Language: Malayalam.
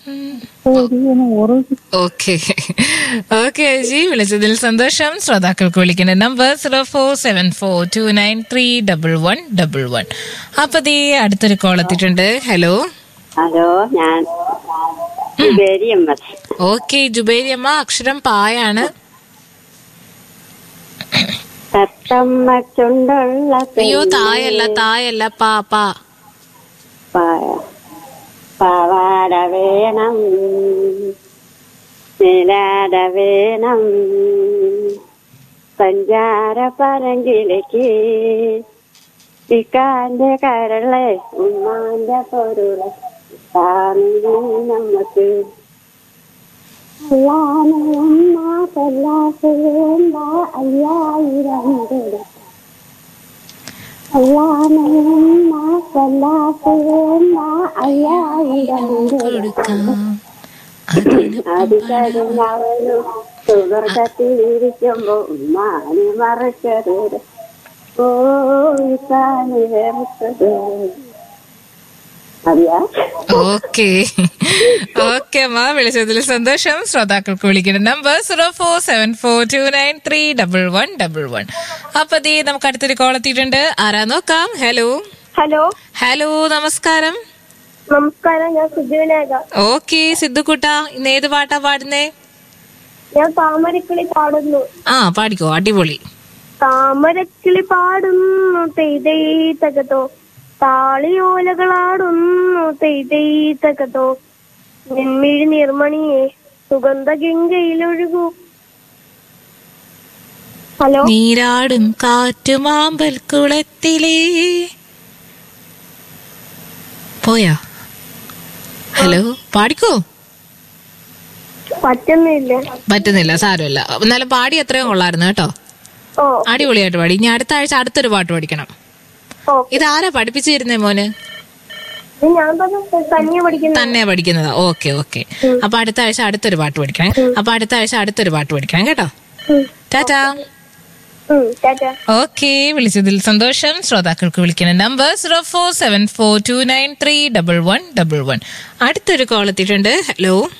ഓക്കെ ഓക്കെ അജി, വിളിച്ചതിൽ സന്തോഷം. ശ്രോതാക്കൾക്ക് വിളിക്കുന്ന നമ്പർ 0474293111. അപ്പൊ ദേ അടുത്തൊരു കോൾ എത്തിയിട്ടുണ്ട്. ഹലോ ഹലോ, ഞാൻ ഓക്കെ ജുബേരി അമ്മ, അക്ഷരം പായാണ്. അയ്യോ തായല്ല പാ പാ. പാവാട വേണം, നിലാട വേണം, സഞ്ചാര പരങ്കിലേക്ക് പിക്കാന്റെ കരളെ ഉമ്മാന്റെ പൊരുളെ നമുക്ക് അയ്യായിരം സുവർഗത്തിരിക്കുമ്പോ ഉമ്മാനെ മറക്കരുത്, പോയിത്താനെ വെറുത്തത്. ഓക്കെ ഓക്കെ അമ്മ, വിളിച്ചതിൽ സന്തോഷം. ശ്രോതാക്കൾക്ക് വിളിക്കുന്ന നമ്പർ 0474293111. അപ്പൊ ദേ നമുക്ക് അടുത്തൊരു കോൾ എത്തിയിട്ടുണ്ട്. ആരാ നോക്കാം. ഹലോ ഹലോ ഹലോ, നമസ്കാരം. നമസ്കാരം, ഞാൻ സിദ്ധുവിനേക. ഓക്കെ സിദ്ധുക്കുട്ട, ഇന്ന് ഏത് പാട്ടാ പാടുന്നേ? ഞാൻ താമരക്കിളി പാടുന്നു. ആ പാടിക്കോ, അടിപൊളി. താമരക്കിളി പാടുന്നു തെയ്തൈ തകതോ, താളിയോലകളാടുന്നു തെയ്തൈ തകതോ, നെന്മിഴി നിർമ്മണിയെ സുഗന്ധ ഗംഗയിലൊഴുകൂ. ഹലോ, നീരാടും കാറ്റുമാമ്പൽ കുളത്തിലേ. പോയാ? ഹലോ, പാടിക്കോ. പറ്റുന്നില്ല, സാരമില്ല. എന്നാലും പാടി എത്രയും കൊള്ളായിരുന്നു കേട്ടോ. അടിപൊളിയായിട്ട് പാടി. ഇനി അടുത്ത ആഴ്ച അടുത്തൊരു പാട്ട് പഠിക്കണം. ഇതാരാ പഠിപ്പിച്ചു തരുന്നേ മോന്? തന്നെ പഠിക്കുന്നതാ. Okay okay. അപ്പൊ അടുത്ത ആഴ്ച അടുത്തൊരു പാട്ട് പഠിക്കണം. കേട്ടോ. ടാറ്റാ. ഓക്കെ, വിളിച്ചതിൽ സന്തോഷം. ശ്രോതാക്കൾക്ക് വിളിക്കുന്ന നമ്പർ 0474293111. അടുത്തൊരു കോൾ എത്തിയിട്ടുണ്ട്. ഹലോ